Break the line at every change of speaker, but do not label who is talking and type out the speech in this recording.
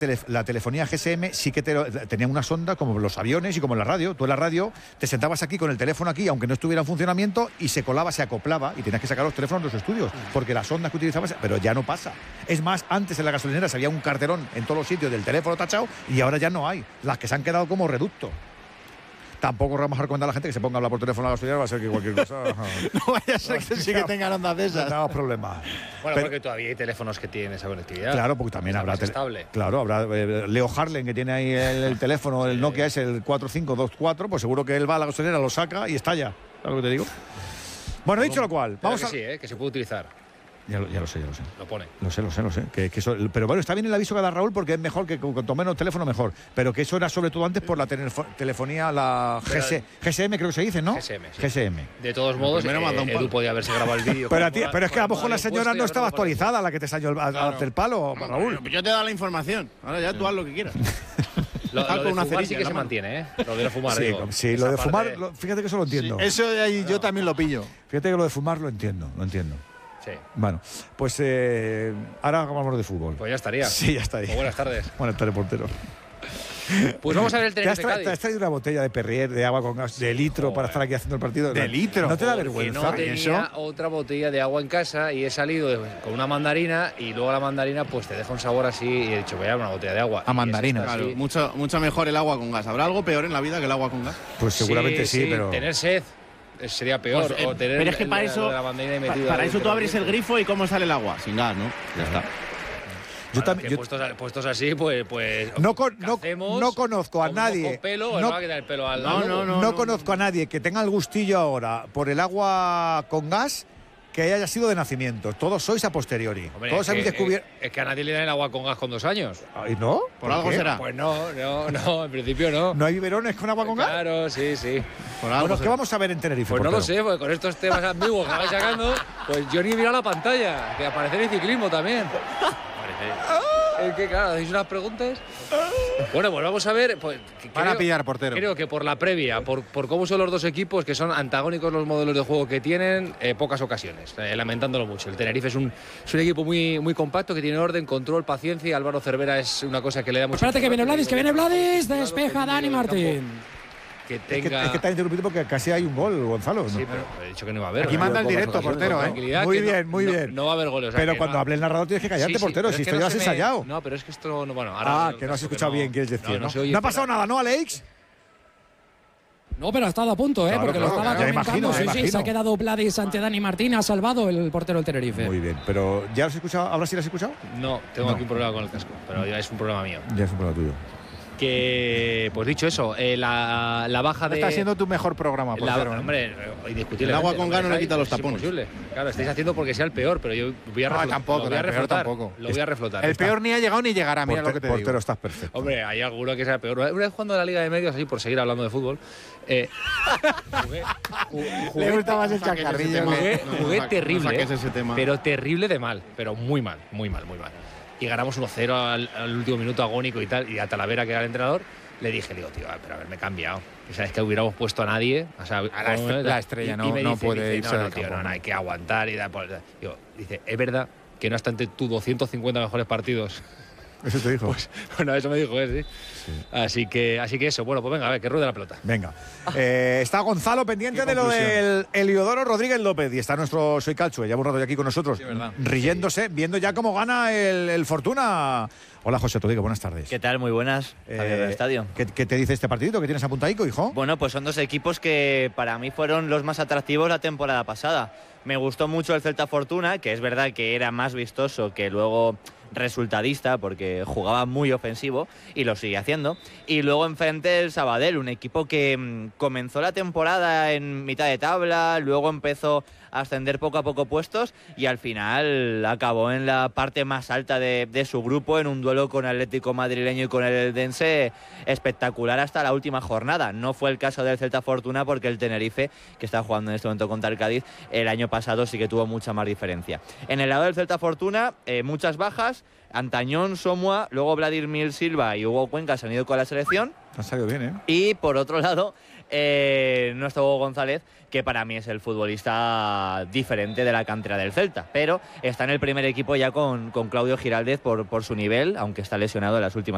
la telefonía GSM sí que tenía una sonda como los aviones y como en la radio. Tú en la radio te sentabas aquí con el teléfono aquí, aunque no estuviera en funcionamiento, y se colaba, se acoplaba y tenías que sacar los teléfonos de los estudios, porque las ondas que utilizabas, pero ya no pasa. Es más, antes en la gasolinera se había un cartelón en todos los sitios del teléfono tachado y ahora ya no hay. Las que se han quedado como reducto. Tampoco vamos a recomendar a la gente que se ponga a hablar por teléfono a la gasolinera, va a ser que cualquier cosa...
No vaya a ser que sí que tengan ondas de esas.
No problemas.
Bueno, porque todavía hay teléfonos que tienen esa conectividad.
Claro, porque también habrá...
estable.
Claro, habrá Leo Harlen, que tiene ahí el teléfono, el Nokia es el 4524, pues seguro que él va a la gasolinera, lo saca y estalla. ¿Sabes lo que te digo? Bueno, dicho lo cual, vamos
a... Sí, que se puede utilizar.
Ya lo sé.
Lo pone.
Lo sé. Pero bueno, está bien el aviso que da Raúl, porque es mejor que cuanto menos teléfono mejor. Pero que eso era sobre todo antes por la telefonía, la GSM creo que se dice, ¿no?
GSM. Sí.
GSM.
De todos modos, Edu podía haberse grabado el vídeo.
Pero es que a lo mejor la señora no estaba actualizada, la que te salió el palo, Raúl.
Yo te he dado la información. Ahora ya tú haz lo que quieras.
Lo de fumar sí que se mantiene, ¿eh? Lo de fumar,
sí, lo de fumar, fíjate que eso lo entiendo.
Sí, eso de ahí yo también lo pillo.
Fíjate que lo de fumar lo entiendo.
Sí.
Bueno, pues ahora hablamos de fútbol.
Pues ya estaría.
Sí, ya estaría.
Pues buenas tardes.
Buenas tardes, portero.
Pues vamos a ver el Tenerife Cádiz.
¿Te has traído una botella de Perrier de agua con gas de litro para estar aquí haciendo el partido?
¿De litro?
¿No te da vergüenza?
No tenía otra botella de agua en casa y he salido con una mandarina y luego la mandarina pues te deja un sabor así y he dicho voy a dar una botella de agua.
A mandarina. Claro, mucho mejor el agua con gas. ¿Habrá algo peor en la vida que el agua con gas?
Pues seguramente sí, pero...
Tener sed sería peor.
Pues,
o tener
pero es que para eso tú abres el grifo y ¿cómo sale el agua? Sin gas, ¿no? Ya está.
Yo también,
puestos así, pues
no conozco a nadie. No conozco a nadie que tenga el gustillo ahora por el agua con gas que haya sido de nacimiento. Todos sois a posteriori.
Hombre,
todos habéis descubierto.
Es que a nadie le dan el agua con gas con 2 años.
¿Y no?
¿Por algo qué? Será?
Pues no, en principio no.
¿No hay biberones con agua con gas?
Claro, sí.
Bueno, ¿qué vamos a ver en Tenerife?
Pues no lo sé, porque con estos temas ambiguos que vais sacando, pues yo ni he mirado la pantalla, que aparece el ciclismo también. Es que claro, hacéis unas preguntas. Bueno, pues vamos a ver. Pues,
van a pillar portero.
Creo que por la previa, por cómo son los dos equipos, que son antagónicos los modelos de juego que tienen, pocas ocasiones, lamentándolo mucho. El Tenerife es un equipo muy compacto, que tiene orden, control, paciencia, y Álvaro Cervera es una cosa que le da mucho.
Espérate que viene Vladis, despeja Dani Martín.
Es que te ha interrumpido porque casi hay un gol, Gonzalo.
Sí, pero he dicho que no iba a haber.
Aquí manda el directo, portero,
Muy bien.
No va a haber goles.
Pero cuando hable el narrador tienes que callarte, portero, si esto ya has ensayado.
No, pero es que esto no... Bueno, ahora
que no has escuchado bien, quieres decir, ¿no?
No
ha pasado nada, ¿no, Alex?
No, pero ha estado a punto, porque lo estaba comentando. Sí, se ha quedado Vladis ante Dani Martín, ha salvado el portero del Tenerife.
Muy bien, pero ¿ya lo has escuchado? ¿Ahora sí lo has escuchado?
No, tengo aquí un problema con el casco, pero ya es un problema mío.
Ya es un problema tuyo.
Que, pues dicho eso, la baja de...
Está siendo tu mejor programa, portero.
Hombre, indiscutible.
El agua con gas no le quita los tapones.
Claro, estáis haciendo porque sea el peor, pero yo voy a reflotar. Lo voy a reflotar.
El peor ni ha llegado ni llegará, mira lo que te digo.
Portero, estás perfecto.
Hombre, hay alguno que sea peor. Una vez jugando a la Liga de Medios, así por seguir hablando de fútbol,
le gusta más el chacarrillo.
Jugué terrible, pero terrible de mal, pero muy mal. Y ganamos 1-0 al último minuto agónico y tal, y a Talavera, que era el entrenador, le dije, tío, pero haberme cambiado. O sea, es que hubiéramos puesto a nadie. O sea,
la estrella no puede irse del campo.
No, hay que aguantar y tal. Dice, es verdad que no está entre tus 250 mejores partidos.
¿Eso te dijo?
Pues, bueno, eso me dijo él, sí. Así que eso. Bueno, pues venga, a ver, que ruede la pelota.
Venga. Está Gonzalo pendiente de lo del Heliodoro Rodríguez López. Y está nuestro Soy Calcio, ya un rato aquí con nosotros, sí, riéndose, viendo ya cómo gana el Fortuna. Hola, José Todigo, buenas tardes.
¿Qué tal? Muy buenas. Javier del Estadio.
¿Qué te dice este partidito? ¿Qué tienes apuntadico, hijo?
Bueno, pues son dos equipos que para mí fueron los más atractivos la temporada pasada. Me gustó mucho el Celta Fortuna, que es verdad que era más vistoso que luego resultadista, porque jugaba muy ofensivo y lo sigue haciendo. Y luego enfrente el Sabadell, un equipo que comenzó la temporada en mitad de tabla, luego empezó a ascender poco a poco puestos y al final acabó en la parte más alta de su grupo, en un duelo con Atlético Madrileño y con el Eldense espectacular hasta la última jornada. No fue el caso del Celta Fortuna, porque el Tenerife, que está jugando en este momento contra el Cádiz, el año pasado sí que tuvo mucha más diferencia. En el lado del Celta Fortuna, muchas bajas. Antañón, Somua, luego Vladimir Silva y Hugo Cuenca se han ido con la selección.
Ha salido bien, ¿eh?
Y por otro lado, nuestro Hugo González, que para mí es el futbolista diferente de la cantera del Celta, pero está en el primer equipo ya con Claudio Giraldez por su nivel, aunque está lesionado en las últimas